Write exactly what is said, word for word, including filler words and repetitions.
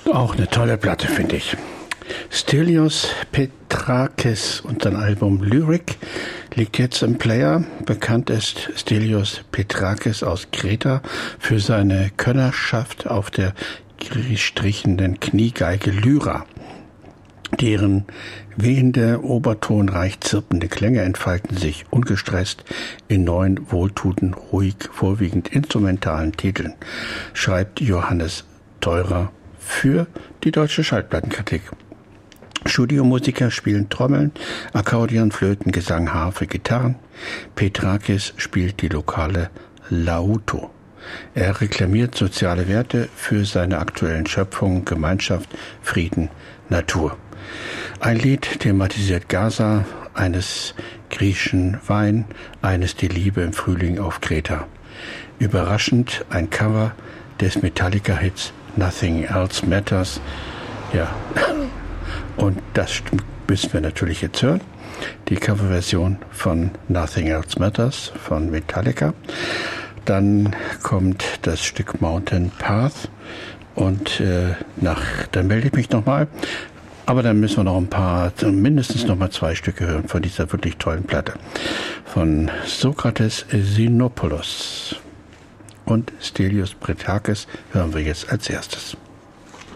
Auch eine tolle Platte, finde ich. Stelios Petrakis und sein Album Lyric liegt jetzt im Player. Bekannt ist Stelios Petrakis aus Kreta für seine Könnerschaft auf der gestrichenen Kniegeige Lyra. Deren wehende, obertonreich zirpende Klänge entfalten sich ungestresst in neuen, wohltuenden, ruhig, vorwiegend instrumentalen Titeln, schreibt Johannes Theurer für die Deutsche Schallplattenkritik. Studiomusiker spielen Trommeln, Akkordeon, Flöten, Gesang, Harfe, Gitarren. Petrakis spielt die lokale Lauto. Er reklamiert soziale Werte für seine aktuellen Schöpfungen, Gemeinschaft, Frieden, Natur. Ein Lied thematisiert Gaza, eines Griechen Wein, eines die Liebe im Frühling auf Kreta. Überraschend ein Cover des Metallica-Hits Nothing Else Matters. Ja, und das müssen wir natürlich jetzt hören. Die Coverversion von Nothing Else Matters von Metallica. Dann kommt das Stück Mountain Path und äh, nach, dann melde ich mich nochmal. Aber dann müssen wir noch ein paar, mindestens noch mal zwei Stücke hören von dieser wirklich tollen Platte. Von Sokrates Sinopoulos und Stelios Petrakis hören wir jetzt als erstes.